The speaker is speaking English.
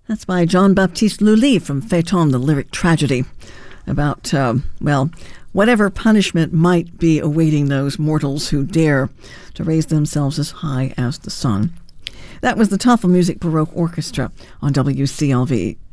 That's by Jean-Baptiste Lully from Phaeton, the lyric tragedy, about, whatever punishment might be awaiting those mortals who dare to raise themselves as high as the sun. That was the Tafel Music Baroque Orchestra on WCLV.